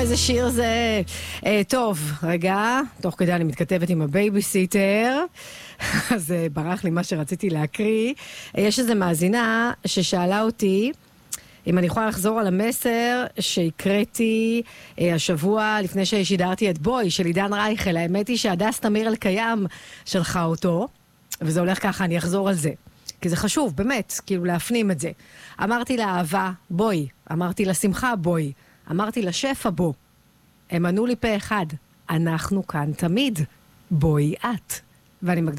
איזה שיר זה. טוב, רגע, תוך כדי אני מתכתבת עם הבייביסיטר, אז ברח לי מה שרציתי להקריא. יש איזו מאזינה ששאלה אותי אם אני יכולה לחזור על המסר שהקראתי השבוע לפני ששידרתי את בוי של עידן רייכל. האמת היא שהדס תמיר אלקיים שלחה אותו, וזה הולך ככה, אני אחזור על זה. כי זה חשוב, באמת, כאילו להפנים את זה. אמרתי לאהבה, בואי. אמרתי לשמחה, בואי. אמרתי לשפע, בוא. הם ענו לי פה אחד. אנחנו כאן תמיד. בואי את. ואני